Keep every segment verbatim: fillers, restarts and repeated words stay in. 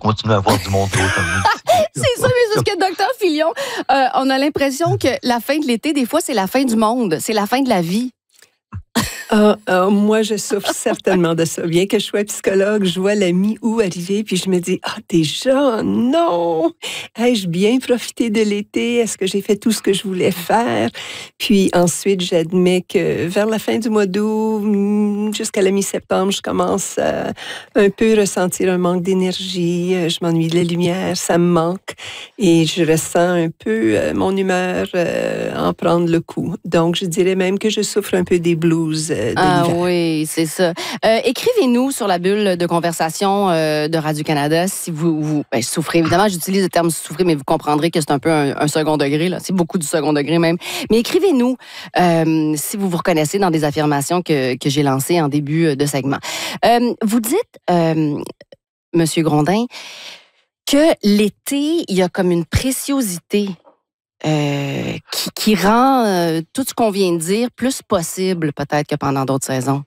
continuer à avoir du monde autour comme nous. C'est ça, mais c'est ce que docteur Filion, euh, on a l'impression que la fin de l'été, des fois, c'est la fin du monde, c'est la fin de la vie. Ah, ah, moi, je souffre certainement de ça. Bien que je sois psychologue, je vois la mi-août arriver, puis je me dis, ah, déjà, non! Ai-je bien profité de l'été? Est-ce que j'ai fait tout ce que je voulais faire? Puis ensuite, j'admets que vers la fin du mois d'août, jusqu'à la mi-septembre, je commence à un peu ressentir un manque d'énergie. Je m'ennuie de la lumière, ça me manque. Et je ressens un peu mon humeur en prendre le coup. Donc, je dirais même que je souffre un peu des blues. De ah l'hiver. oui, c'est ça. Euh, écrivez-nous sur la bulle de conversation euh, de Radio-Canada si vous, vous ben, souffrez. Évidemment, j'utilise le terme souffrir, mais vous comprendrez que c'est un peu un, un second degré. Là. C'est beaucoup du second degré même. Mais écrivez-nous euh, si vous vous reconnaissez dans des affirmations que, que j'ai lancées en début de segment. Euh, vous dites, euh, Monsieur Grondin, que l'été, il y a comme une préciosité Euh, qui, qui rend euh, tout ce qu'on vient de dire plus possible peut-être que pendant d'autres saisons.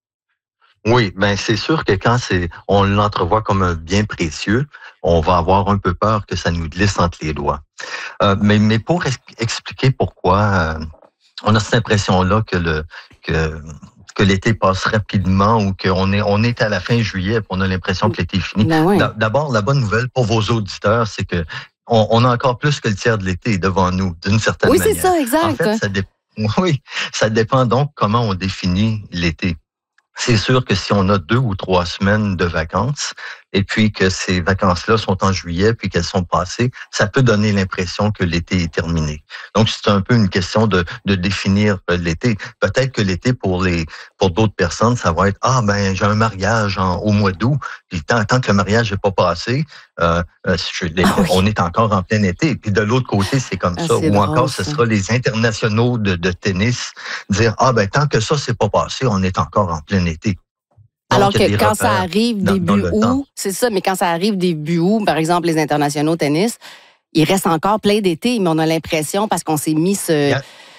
Oui, ben c'est sûr que quand c'est, on l'entrevoit comme un bien précieux, on va avoir un peu peur que ça nous glisse entre les doigts. Euh, mais, mais pour ex- expliquer pourquoi euh, on a cette impression-là que le que que l'été passe rapidement ou qu'on est on est à la fin juillet et on a l'impression que l'été est fini. Ben oui. D'abord, la bonne nouvelle pour vos auditeurs, c'est que On, on a encore plus que le tiers de l'été devant nous, d'une certaine oui, manière. Oui, c'est ça, exact. En fait, ça, dé... oui, ça dépend donc comment on définit l'été. C'est sûr que si on a deux ou trois semaines de vacances, et puis que ces vacances-là sont en juillet, puis qu'elles sont passées, ça peut donner l'impression que l'été est terminé. Donc, c'est un peu une question de, de définir l'été. Peut-être que l'été, pour les pour d'autres personnes, ça va être « Ah, ben j'ai un mariage en, au mois d'août, puis tant, tant que le mariage n'est pas passé, euh, je, les, ah oui. on est encore en plein été. » Puis de l'autre côté, c'est comme ah, ça. C'est Ou drôle, encore, ce ça. sera les internationaux de, de tennis, dire « Ah, ben tant que ça, c'est pas passé, on est encore en plein été. » Donc, alors que quand ça arrive dans, début dans août, c'est ça, mais quand ça arrive début août, par exemple, les internationaux tennis, il reste encore plein d'été, mais on a l'impression, parce qu'on s'est mis ce, yeah.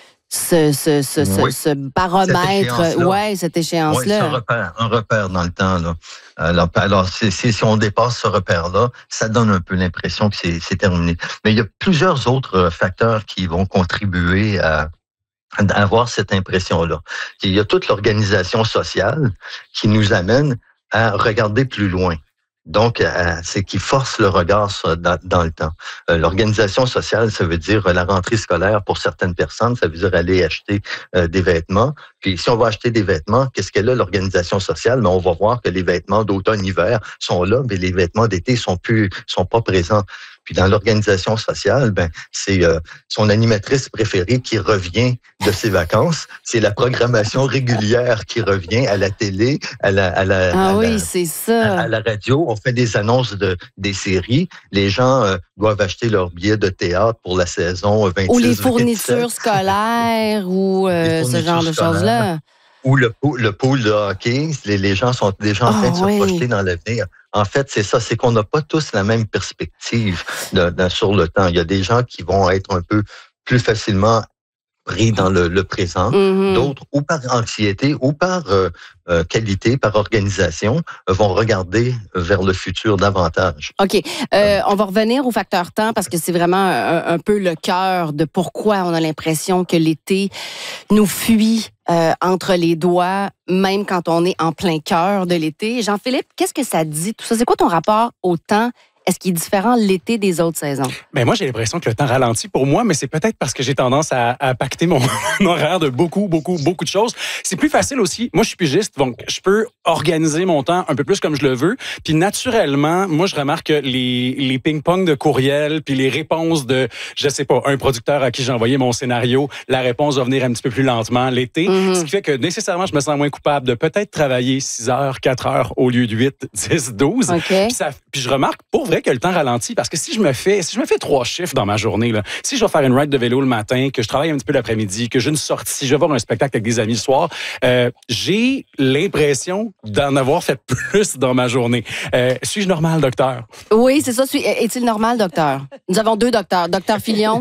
ce, ce, ce, oui. ce, ce baromètre, cette ouais, cette échéance-là. Oui, c'est un repère, un repère dans le temps. Là. Alors, alors c'est, c'est, si on dépasse ce repère-là, ça donne un peu l'impression que c'est, c'est terminé. Mais il y a plusieurs autres facteurs qui vont contribuer à avoir cette impression-là. Il y a toute l'organisation sociale qui nous amène à regarder plus loin. Donc, euh, c'est qui force le regard dans, dans le temps. Euh, l'organisation sociale, ça veut dire la rentrée scolaire pour certaines personnes, ça veut dire aller acheter euh, des vêtements. Puis, si on va acheter des vêtements, qu'est-ce qu'elle a, l'organisation sociale? Mais on va voir que les vêtements d'automne-hiver sont là, mais les vêtements d'été sont plus, sont pas présents. Puis dans l'organisation sociale, ben c'est euh, son animatrice préférée qui revient de ses vacances. C'est la programmation régulière qui revient à la télé, à la, à la, ah à oui, la, c'est ça. À, à la radio. On fait des annonces de des séries. Les gens euh, doivent acheter leurs billets de théâtre pour la saison vingt-six. Ou les fournitures vingt-sept. Scolaires ou euh, fournitures ce genre de choses-là. Ou le, le pool de hockey. Les, les gens sont déjà en train oh, de se oui. projeter dans l'avenir. En fait, c'est ça, c'est qu'on n'a pas tous la même perspective de, de, sur le temps. Il y a des gens qui vont être un peu plus facilement pris dans le, le présent, mm-hmm. d'autres, ou par anxiété, ou par euh, euh, qualité, par organisation, euh, vont regarder vers le futur davantage. OK. Euh, on va revenir au facteur temps parce que c'est vraiment un, un peu le cœur de pourquoi on a l'impression que l'été nous fuit euh, entre les doigts, même quand on est en plein cœur de l'été. Jean-Philippe, qu'est-ce que ça dit tout ça? C'est quoi ton rapport au temps? Est-ce qu'il est différent l'été des autres saisons? Ben moi, j'ai l'impression que le temps ralentit pour moi, mais c'est peut-être parce que j'ai tendance à, à pacter mon horaire de beaucoup, beaucoup, beaucoup de choses. C'est plus facile aussi. Moi, je suis pigiste, donc je peux organiser mon temps un peu plus comme je le veux. Puis naturellement, moi, je remarque que les, les ping-pong de courriel, puis les réponses de, je sais pas, un producteur à qui j'ai envoyé mon scénario, la réponse va venir un petit peu plus lentement l'été. Mm-hmm. Ce qui fait que nécessairement, je me sens moins coupable de peut-être travailler six heures, quatre heures au lieu de huit, dix, douze. Okay. Puis, ça, puis je remarque, pour vrai, que le temps ralentit parce que si je me fais si je me fais trois chiffres dans ma journée là, si je vais faire une ride de vélo le matin, que je travaille un petit peu l'après-midi, que j'ai une sortie, je vais voir un spectacle avec des amis le soir, euh, j'ai l'impression d'en avoir fait plus dans ma journée. Euh, suis-je normal, docteur? Oui, c'est ça. Est-il normal, docteur? Nous avons deux docteurs. Docteur Filion?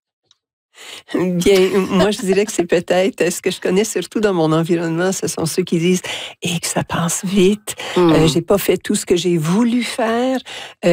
Bien, moi, je dirais que c'est peut-être ce que je connais surtout dans mon environnement, ce sont ceux qui disent « et que ça passe vite, mmh. euh, j'ai pas fait tout ce que j'ai voulu faire. Euh, »